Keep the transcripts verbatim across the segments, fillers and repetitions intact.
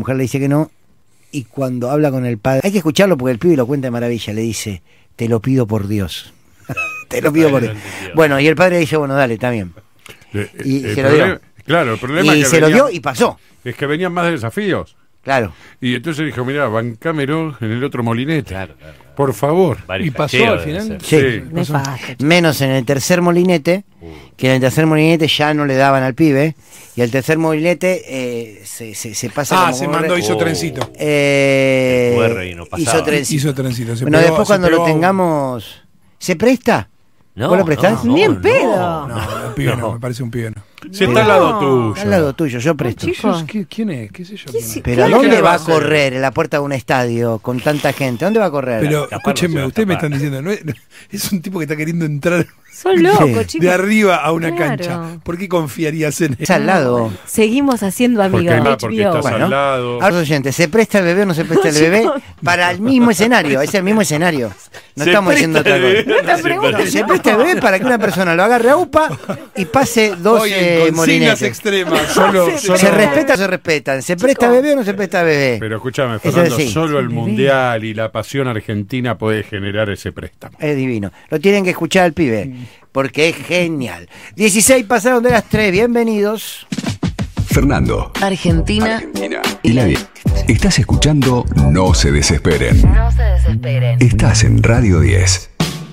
mujer le dice que no, y cuando habla con el padre, hay que escucharlo porque el pibe lo cuenta de maravilla, le dice, te lo pido por Dios. Te lo pido por Dios. Bueno, y el padre dice, bueno, dale, está bien. Y el se lo problema, dio. Claro, el problema Y es que se venía, lo dio y pasó. Es que venían más desafíos. Claro. Y entonces dijo, mirá, bancámelo en el otro molinete. Claro, claro, claro. Por favor. ¿Y pasó al final? Sí. Sí. Nefasto. Menos en el tercer molinete, que en el tercer molinete ya no le daban al pibe, y el tercer molinete eh, se, se, se pasa Ah, como se un mandó, re- hizo Oh. trencito. Eh, El Q R y no pasaba. hizo trencito. Hizo trencito. Se Bueno, pegó- después se cuando lo pegó- tengamos, ¿se presta? No, ¿Vos lo prestás? no, Ni en no, pedo. No, el pibe no, No. me parece un pibe no. Si está al lado tuyo. Al lado tuyo, yo presto. Chicos. ¿Qué- ¿Quién es? ¿Qué sé yo? ¿Qué quién si- es? Pero ¿a Claro. dónde ¿Qué va va a a hacer? correr en la puerta de un estadio con tanta gente? ¿A dónde va a correr? Pero Escapar no se escúchenme, va a ustedes me escapar. están diciendo, no es, no- es un tipo que está queriendo entrar Son locos, Sí. chicos. de arriba a una Claro. cancha. ¿Por qué confiarías en él? Es al lado. Seguimos haciendo Porque, amigos. ah, porque estás Bueno. al lado. A los oyentes, ¿se presta el bebé o no se presta el bebé? chicos. Para el mismo escenario, es el mismo escenario. No Se estamos diciendo presta otra el cosa. bebé, no La se pregunta No, presta. se presta el bebé para que una persona lo agarre a UPA y pase Hoy en doce consignas molinetes. extremas. Solo, solo, ¿Se respeta o se respetan? ¿Se presta bebé o no se presta bebé? Pero escúchame, Eso Fernando, sí. solo el Bebé. Mundial y la pasión argentina puede generar ese préstamo. Es divino. Lo tienen que escuchar al pibe, porque es genial. dieciséis pasaron de las tres, bienvenidos. Fernando Argentina y la vida. Estás escuchando No se desesperen. no se desesperen. Estás en Radio diez.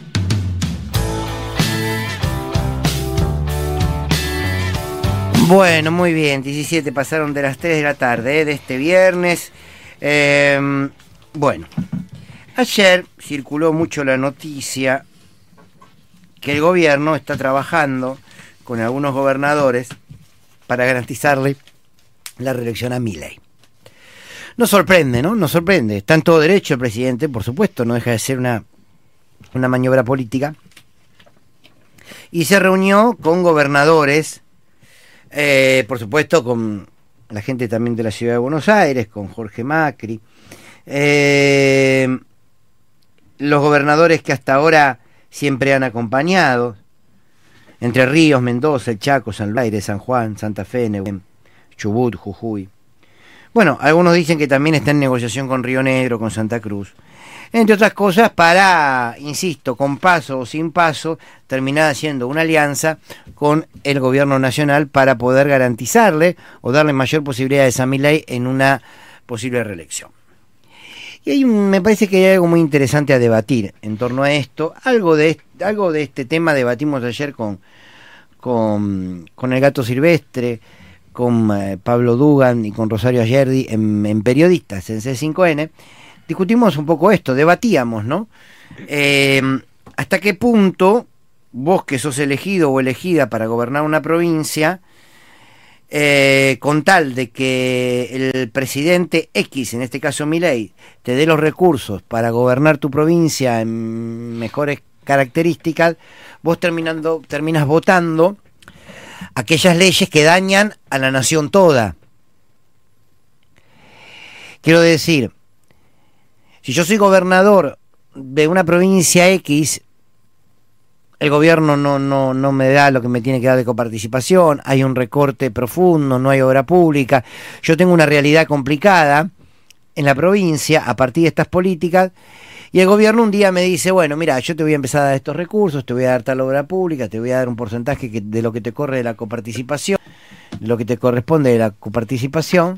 Bueno, muy bien, diecisiete pasaron de las tres de la tarde, ¿eh? De este viernes. Eh, bueno, ayer circuló mucho la noticia que el gobierno está trabajando con algunos gobernadores para garantizarle la reelección a Milei. Nos sorprende, ¿no? Nos sorprende. Está en todo derecho el presidente, por supuesto, no deja de ser una, una maniobra política. Y se reunió con gobernadores, eh, por supuesto con la gente también de la ciudad de Buenos Aires, con Jorge Macri, eh, los gobernadores que hasta ahora siempre han acompañado, Entre Ríos, Mendoza, El Chaco, San Luis Aires, San Juan, Santa Fe, Neuquén, Chubut, Jujuy. Bueno, algunos dicen que también está en negociación con Río Negro, con Santa Cruz. Entre otras cosas, para, insisto, con paso o sin paso, terminar haciendo una alianza con el gobierno nacional para poder garantizarle o darle mayor posibilidades a Milei en una posible reelección. Y hay un, me parece que hay algo muy interesante a debatir en torno a esto. Algo de, algo de este tema debatimos ayer con, con, con el Gato Silvestre, con eh, Pablo Dugan y con Rosario Ayerdi en, en Periodistas, en C cinco N. Discutimos un poco esto, debatíamos, ¿no? Eh, ¿Hasta qué punto vos que sos elegido o elegida para gobernar una provincia, eh, con tal de que el presidente X, en este caso Milei, te dé los recursos para gobernar tu provincia en mejores características, vos terminando, terminas votando aquellas leyes que dañan a la nación toda? Quiero decir, si yo soy gobernador de una provincia X, el gobierno no, no, no me da lo que me tiene que dar de coparticipación, hay un recorte profundo, no hay obra pública, yo tengo una realidad complicada en la provincia a partir de estas políticas, y el gobierno un día me dice, bueno, mira, yo te voy a empezar a dar estos recursos, te voy a dar tal obra pública, te voy a dar un porcentaje que, de lo que te corre de la coparticipación, lo que te corresponde de la coparticipación,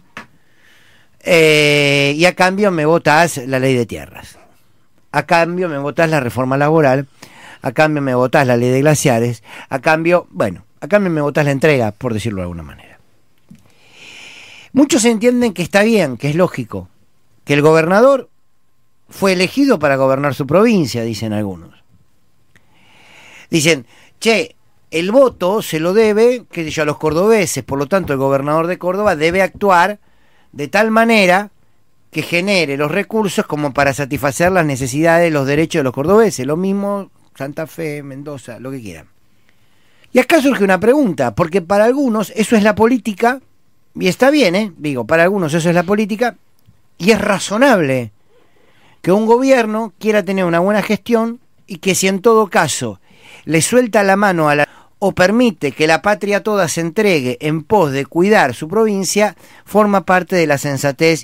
eh, y a cambio me votás la ley de tierras, a cambio me votás la reforma laboral, a cambio me votás la ley de glaciares, a cambio, bueno, a cambio me votás la entrega, por decirlo de alguna manera. Muchos entienden que está bien, que es lógico, que el gobernador fue elegido para gobernar su provincia, dicen algunos. Dicen, che, el voto se lo debe, qué sé yo, a los cordobeses, por lo tanto el gobernador de Córdoba debe actuar de tal manera que genere los recursos como para satisfacer las necesidades, los derechos de los cordobeses, lo mismo Santa Fe, Mendoza, lo que quieran. Y acá surge una pregunta, porque para algunos eso es la política, y está bien, ¿eh? Digo, para algunos eso es la política, y es razonable que un gobierno quiera tener una buena gestión y que si en todo caso le suelta la mano a la o permite que la patria toda se entregue en pos de cuidar su provincia, forma parte de la sensatez